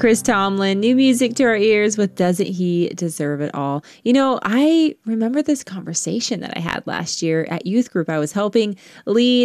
Chris Tomlin, new music to our ears with Doesn't He Deserve It All? You know, I remember this conversation that I had last year at youth group. I was helping lead